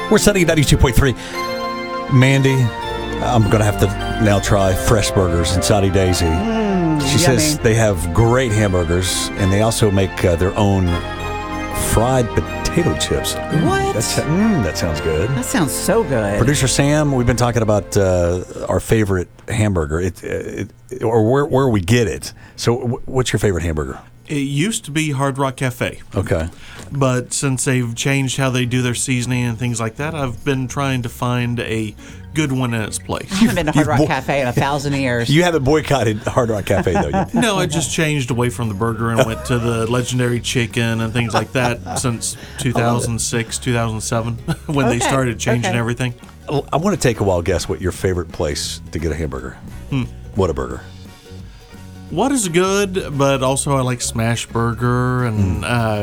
We're setting 92.3. Mandy, I'm going to have to now try Fresh Burgers in Saudi Daisy. She says they have great hamburgers, and they also make their own fried potato chips. What? That sounds good. That sounds so good. Producer Sam, we've been talking about our favorite hamburger, or where we get it. So what's your favorite hamburger? It used to be Hard Rock Cafe. Okay. But since they've changed how they do their seasoning and things like that, I've been trying to find a good one in its place. I haven't been to Hard Rock Cafe in 1,000 years. You haven't boycotted Hard Rock Cafe, though. No, I just changed away from the burger and went to the legendary chicken and things like that since 2006, 2007, when they started changing everything. I want to take a wild guess what your favorite place to get a hamburger. Whataburger. What is good, but also I like Smash Burger and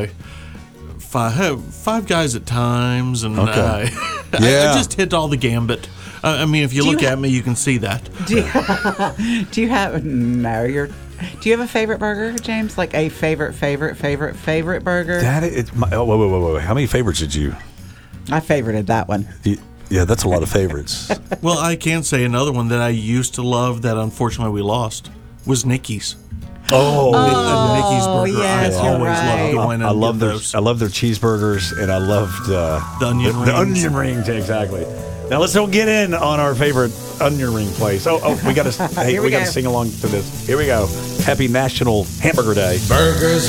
Five Guys at times, and I just hit all the gambit. I mean, if you look at me, you can see that. Do you have a favorite burger, James? Like a favorite burger? Wait. How many favorites did you? I favorited that one. Yeah, that's a lot of favorites. Well, I can say another one that I used to love that unfortunately we lost was Nikki's. Nikki's Burger. Yes, I always loved going and get those. I love their cheeseburgers, and I loved the onion rings. The onion rings, exactly. Now let's don't get in on our favorite onion ring place. We got to sing along to this. Here we go. Happy National Hamburger Day. Burgers